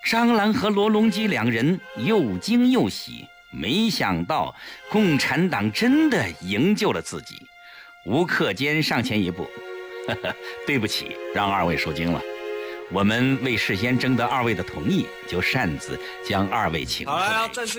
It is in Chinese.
张兰和罗隆基两人又惊又喜，没想到共产党真的营救了自己。吴克坚上前一步：“对不起，让二位受惊了。我们为事先征得二位的同意，就擅自将二位请出来。”